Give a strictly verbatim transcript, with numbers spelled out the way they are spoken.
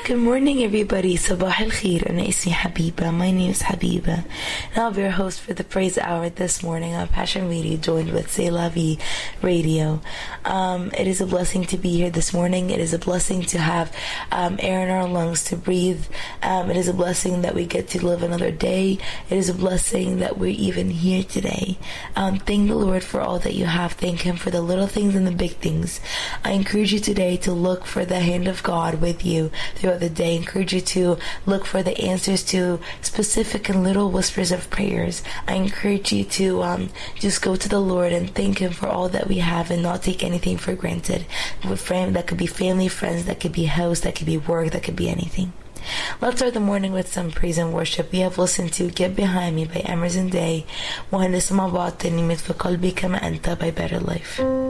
Good morning, everybody. Sabah al-Khair. Ana ismi Habiba. My name is Habiba. And I'll be your host for the Praise Hour this morning on Passion Radio, joined with C'est La Vie Radio. Um, it is a blessing to be here this morning. It is a blessing to have um, air in our lungs to breathe. Um, it is a blessing that we get to live another day. It is a blessing that we're even here today. Um, thank the Lord for all that you have. Thank Him for the little things and the big things. I encourage you today to look for the hand of God with you throughout the day. I encourage you to look for the answers to specific and little whispers of prayers. I encourage you to um, just go to the Lord and thank Him for all that we have and not take anything for granted. With fam- that could be family, friends, that could be house, that could be work, that could be anything. Let's start the morning with some praise and worship. We have listened to Get Behind Me by Emerson Day, وهنسمع بعض تاني مثل قلبي كما أنت by Better Life.